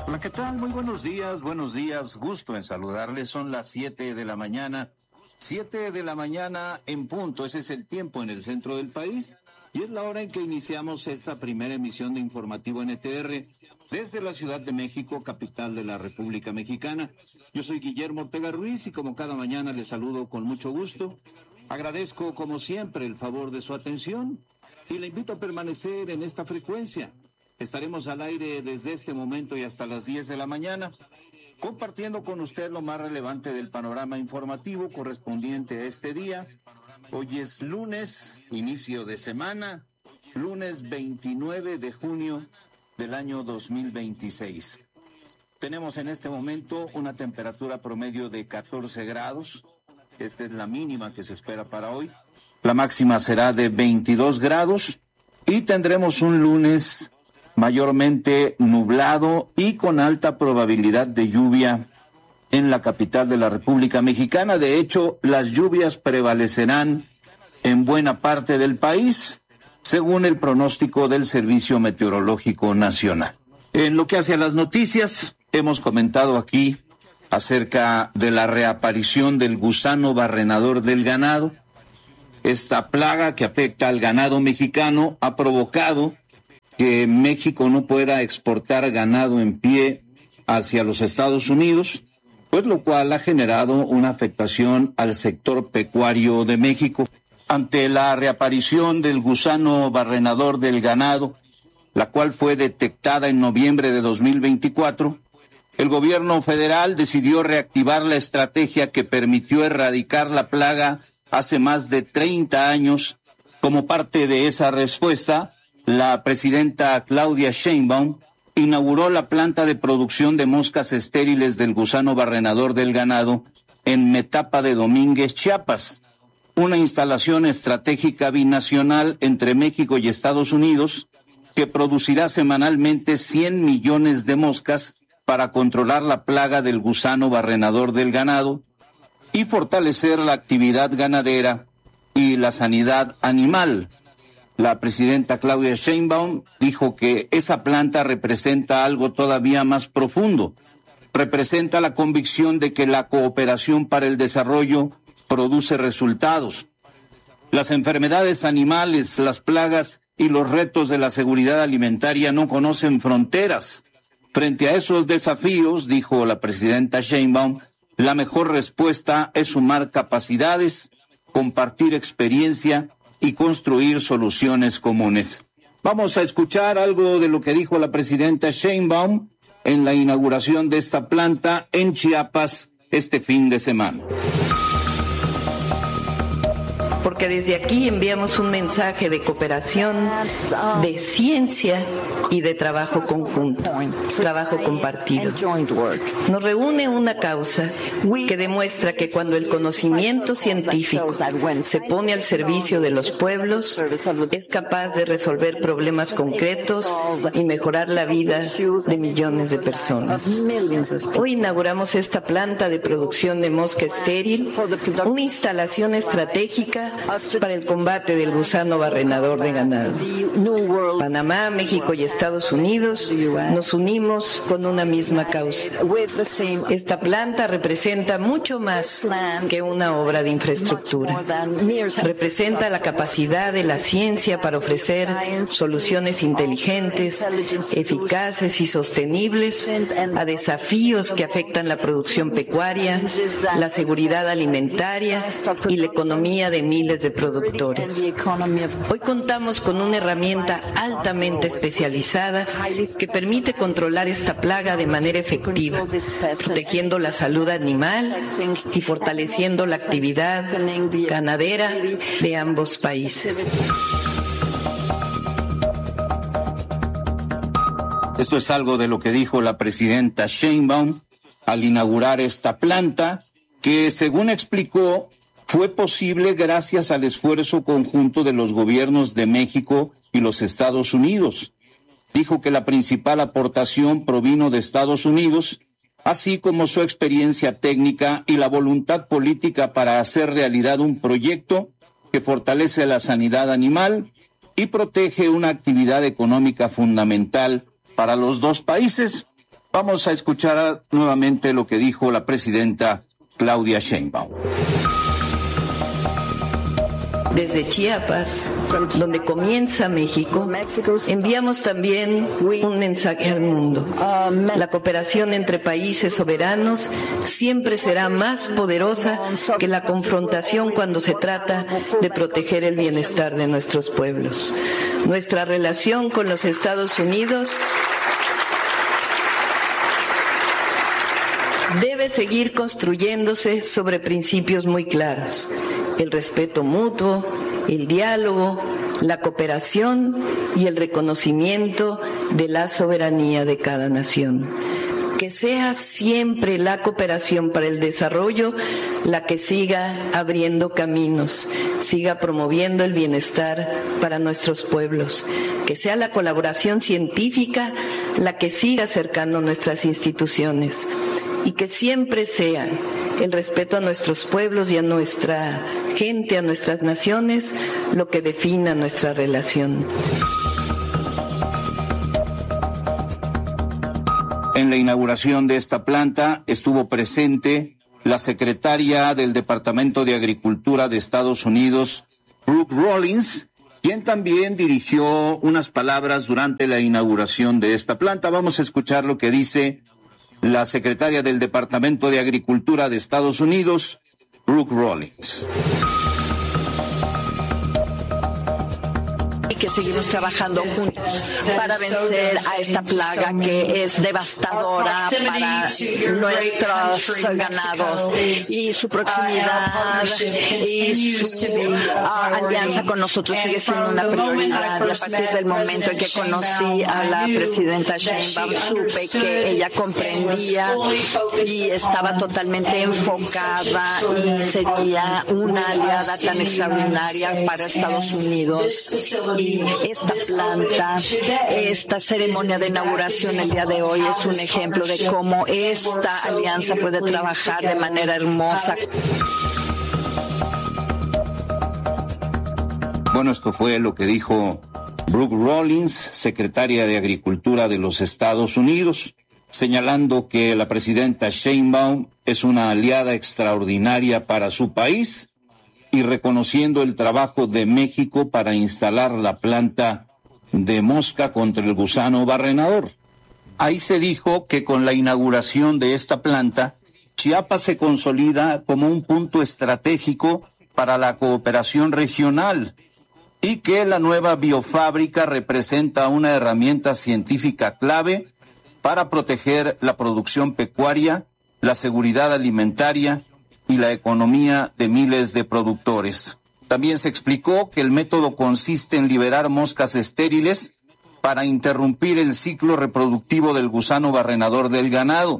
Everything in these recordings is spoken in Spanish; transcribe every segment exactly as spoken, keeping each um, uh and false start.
Hola, ¿qué tal? Muy buenos días, buenos días, gusto en saludarles. Son las siete de la mañana, siete de la mañana en punto. Ese es el tiempo en el centro del país y es la hora en que iniciamos esta primera emisión de Informativo N T R desde la Ciudad de México, capital de la República Mexicana. Yo soy Guillermo Ortega Ruiz y como cada mañana les saludo con mucho gusto. Agradezco como siempre el favor de su atención y le invito a permanecer en esta frecuencia. Estaremos al aire desde este momento y hasta las diez de la mañana, compartiendo con usted lo más relevante del panorama informativo correspondiente a este día. Hoy es lunes, inicio de semana, lunes veintinueve de junio del año dos mil veintiséis. Tenemos en este momento una temperatura promedio de catorce grados. Esta es la mínima que se espera para hoy. La máxima será de veintidós grados y tendremos un lunes mayormente nublado y con alta probabilidad de lluvia en la capital de la República Mexicana. De hecho, las lluvias prevalecerán en buena parte del país, según el pronóstico del Servicio Meteorológico Nacional. En lo que hace a las noticias, hemos comentado aquí acerca de la reaparición del gusano barrenador del ganado. Esta plaga que afecta al ganado mexicano ha provocado que México no pueda exportar ganado en pie hacia los Estados Unidos, pues lo cual ha generado una afectación al sector pecuario de México. Ante la reaparición del gusano barrenador del ganado, la cual fue detectada en noviembre de dos mil veinticuatro, el gobierno federal decidió reactivar la estrategia que permitió erradicar la plaga hace más de treinta años. Como parte de esa respuesta, la presidenta Claudia Sheinbaum inauguró la planta de producción de moscas estériles del gusano barrenador del ganado en Metapa de Domínguez, Chiapas, una instalación estratégica binacional entre México y Estados Unidos que producirá semanalmente cien millones de moscas para controlar la plaga del gusano barrenador del ganado y fortalecer la actividad ganadera y la sanidad animal. La presidenta Claudia Sheinbaum dijo que esa planta representa algo todavía más profundo. Representa la convicción de que la cooperación para el desarrollo produce resultados. Las enfermedades animales, las plagas y los retos de la seguridad alimentaria no conocen fronteras. Frente a esos desafíos, dijo la presidenta Sheinbaum, la mejor respuesta es sumar capacidades, compartir experiencia y construir soluciones comunes. Vamos a escuchar algo de lo que dijo la presidenta Sheinbaum en la inauguración de esta planta en Chiapas este fin de semana. Porque desde aquí enviamos un mensaje de cooperación, de ciencia y de trabajo conjunto, trabajo compartido. Nos reúne una causa que demuestra que cuando el conocimiento científico se pone al servicio de los pueblos, es capaz de resolver problemas concretos y mejorar la vida de millones de personas. Hoy inauguramos esta planta de producción de mosca estéril, una instalación estratégica para el combate del gusano barrenador de ganado. Panamá, México y Estados Unidos nos unimos con una misma causa. Esta planta representa mucho más que una obra de infraestructura. Representa la capacidad de la ciencia para ofrecer soluciones inteligentes, eficaces y sostenibles a desafíos que afectan la producción pecuaria, la seguridad alimentaria y la economía de miles de productores. Hoy contamos con una herramienta altamente especializada que permite controlar esta plaga de manera efectiva, protegiendo la salud animal y fortaleciendo la actividad ganadera de ambos países. Esto es algo de lo que dijo la presidenta Sheinbaum al inaugurar esta planta, que según explicó, fue posible gracias al esfuerzo conjunto de los gobiernos de México y los Estados Unidos. Dijo que la principal aportación provino de Estados Unidos, así como su experiencia técnica y la voluntad política para hacer realidad un proyecto que fortalece la sanidad animal y protege una actividad económica fundamental para los dos países. Vamos a escuchar nuevamente lo que dijo la presidenta Claudia Sheinbaum. Desde Chiapas, donde comienza México, enviamos también un mensaje al mundo. La cooperación entre países soberanos siempre será más poderosa que la confrontación cuando se trata de proteger el bienestar de nuestros pueblos. Nuestra relación con los Estados Unidos debe seguir construyéndose sobre principios muy claros: el respeto mutuo, el diálogo, la cooperación y el reconocimiento de la soberanía de cada nación. Que sea siempre la cooperación para el desarrollo la que siga abriendo caminos, siga promoviendo el bienestar para nuestros pueblos. Que sea la colaboración científica la que siga acercando nuestras instituciones. Y que siempre sea el respeto a nuestros pueblos y a nuestra gente, a nuestras naciones, lo que defina nuestra relación. En la inauguración de esta planta estuvo presente la secretaria del Departamento de Agricultura de Estados Unidos, Brooke Rollins, quien también dirigió unas palabras durante la inauguración de esta planta. Vamos a escuchar lo que dice la secretaria del Departamento de Agricultura de Estados Unidos, Brooke Rollins. Que seguimos trabajando juntos para vencer a esta plaga que es devastadora para nuestros ganados, y su proximidad y su uh, alianza con nosotros sigue siendo una prioridad. Y a partir del momento en que conocí a la presidenta Sheinbaum, supe que ella comprendía y estaba totalmente enfocada y sería una aliada tan extraordinaria para Estados Unidos. Esta planta, esta ceremonia de inauguración el día de hoy es un ejemplo de cómo esta alianza puede trabajar de manera hermosa. Bueno, esto fue lo que dijo Brooke Rollins, secretaria de Agricultura de los Estados Unidos, señalando que la presidenta Sheinbaum es una aliada extraordinaria para su país, y reconociendo el trabajo de México para instalar la planta de mosca contra el gusano barrenador. Ahí se dijo que con la inauguración de esta planta, Chiapas se consolida como un punto estratégico para la cooperación regional y que la nueva biofábrica representa una herramienta científica clave para proteger la producción pecuaria, la seguridad alimentaria y la economía de miles de productores. También se explicó que el método consiste en liberar moscas estériles para interrumpir el ciclo reproductivo del gusano barrenador del ganado.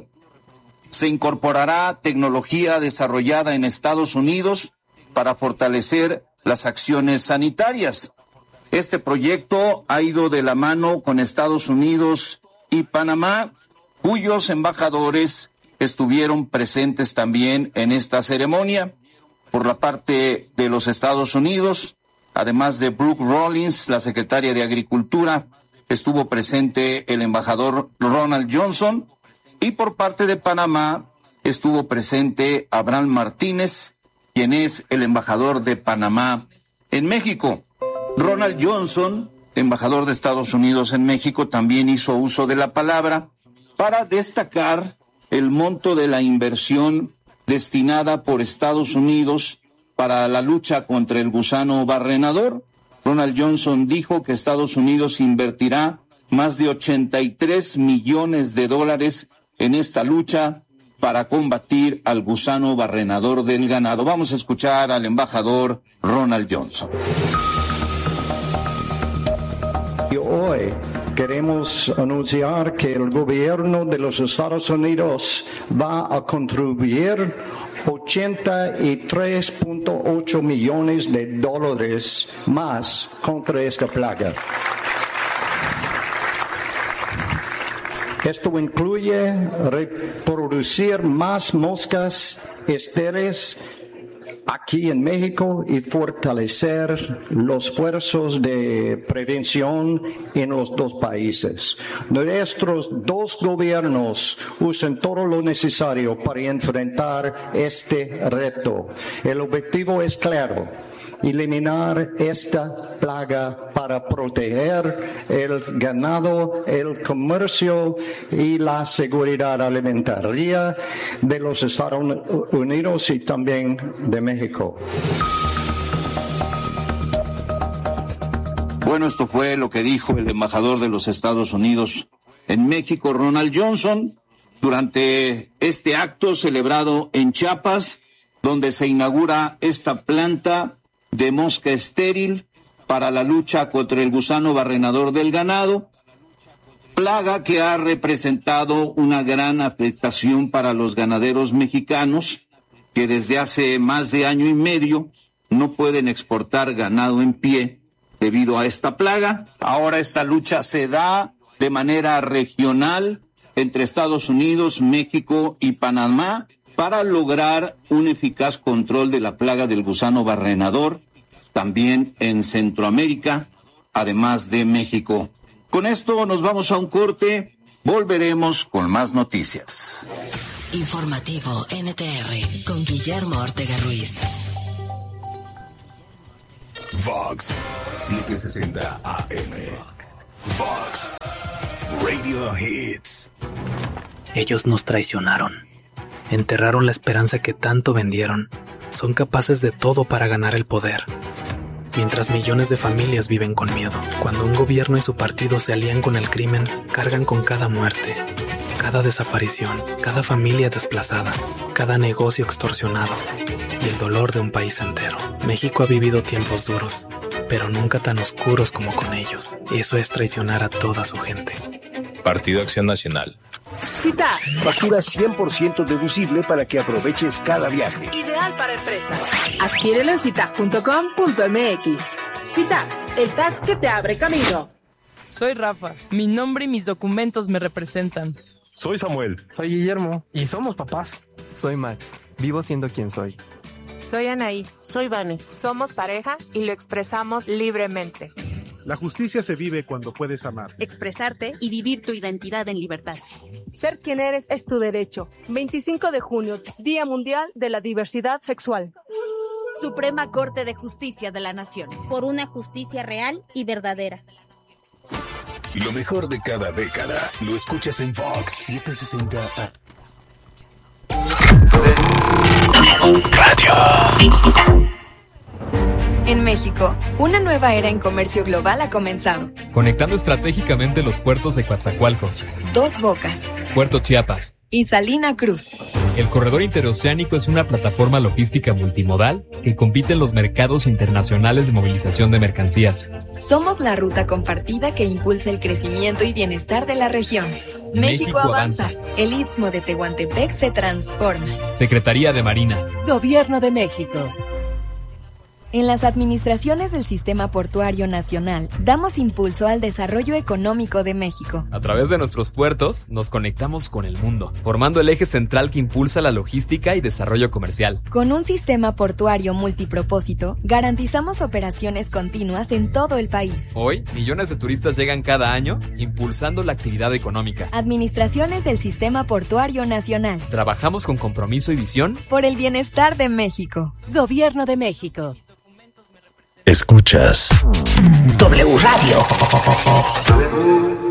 Se incorporará tecnología desarrollada en Estados Unidos para fortalecer las acciones sanitarias. Este proyecto ha ido de la mano con Estados Unidos y Panamá, cuyos embajadores estuvieron presentes también en esta ceremonia. Por la parte de los Estados Unidos, además de Brooke Rollins, la secretaria de Agricultura, estuvo presente el embajador Ronald Johnson, y por parte de Panamá estuvo presente Abraham Martínez, quien es el embajador de Panamá en México. Ronald Johnson, embajador de Estados Unidos en México, también hizo uso de la palabra para destacar el monto de la inversión destinada por Estados Unidos para la lucha contra el gusano barrenador. Ronald Johnson dijo que Estados Unidos invertirá más de ochenta y tres millones de dólares en esta lucha para combatir al gusano barrenador del ganado. Vamos a escuchar al embajador Ronald Johnson. Y hoy queremos anunciar que el gobierno de los Estados Unidos va a contribuir ochenta y tres punto ocho millones de dólares más contra esta plaga. Esto incluye reproducir más moscas estériles aquí en México y fortalecer los esfuerzos de prevención en los dos países. Nuestros dos gobiernos usan todo lo necesario para enfrentar este reto. El objetivo es claro: eliminar esta plaga para proteger el ganado, el comercio y la seguridad alimentaria de los Estados Unidos y también de México. Bueno, esto fue lo que dijo el embajador de los Estados Unidos en México, Ronald Johnson, durante este acto celebrado en Chiapas, donde se inaugura esta planta de mosca estéril para la lucha contra el gusano barrenador del ganado, plaga que ha representado una gran afectación para los ganaderos mexicanos, que desde hace más de año y medio no pueden exportar ganado en pie debido a esta plaga. Ahora esta lucha se da de manera regional entre Estados Unidos, México y Panamá para lograr un eficaz control de la plaga del gusano barrenador, también en Centroamérica, además de México. Con esto nos vamos a un corte, volveremos con más noticias. Informativo N T R con Guillermo Ortega Ruiz. Vox setecientos sesenta A M. Vox Radio Hits. Ellos nos traicionaron. Enterraron la esperanza que tanto vendieron. Son capaces de todo para ganar el poder. Mientras millones de familias viven con miedo. Cuando un gobierno y su partido se alían con el crimen, cargan con cada muerte, cada desaparición, cada familia desplazada, cada negocio extorsionado y el dolor de un país entero. México ha vivido tiempos duros, pero nunca tan oscuros como con ellos. Eso es traicionar a toda su gente. Partido Acción Nacional. Cita. Factura cien por ciento deducible para que aproveches cada viaje. Ideal para empresas. Adquiérelo en cita punto com punto m x. Cita, el tax que te abre camino. Soy Rafa. Mi nombre y mis documentos me representan. Soy Samuel. Soy Guillermo. Y somos papás. Soy Max. Vivo siendo quien soy. Soy Anaí. Soy Vane. Somos pareja y lo expresamos libremente. La justicia se vive cuando puedes amar, expresarte y vivir tu identidad en libertad. Ser quien eres es tu derecho. veinticinco de junio, Día Mundial de la Diversidad Sexual. Suprema Corte de Justicia de la Nación. Por una justicia real y verdadera. Lo mejor de cada década lo escuchas en Vox setecientos sesenta A M. Radio. En México, una nueva era en comercio global ha comenzado. Conectando estratégicamente los puertos de Coatzacoalcos, Dos Bocas, Puerto Chiapas y Salina Cruz. El corredor interoceánico es una plataforma logística multimodal que compite en los mercados internacionales de movilización de mercancías. Somos la ruta compartida que impulsa el crecimiento y bienestar de la región. México, México avanza. avanza. El Istmo de Tehuantepec se transforma. Secretaría de Marina. Gobierno de México. En las administraciones del Sistema Portuario Nacional, damos impulso al desarrollo económico de México. A través de nuestros puertos, nos conectamos con el mundo, formando el eje central que impulsa la logística y desarrollo comercial. Con un sistema portuario multipropósito, garantizamos operaciones continuas en todo el país. Hoy, millones de turistas llegan cada año, impulsando la actividad económica. Administraciones del Sistema Portuario Nacional. Trabajamos con compromiso y visión por el bienestar de México. Gobierno de México. Escuchas W Radio.